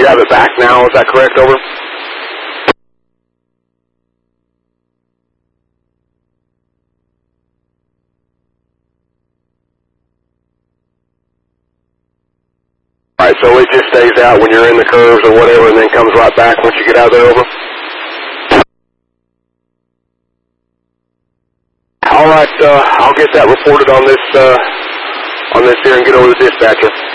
have it back now, is that correct, over? Alright, so it just stays out when you're in the curves or whatever and then comes right back once you get out of there, over? Alright, I'll get that reported on this here and get over to the dispatcher.